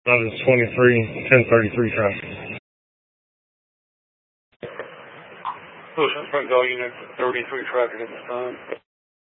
That is 23, 1033 traffic. Ocean Front Valley Unit 33 traffic at this time.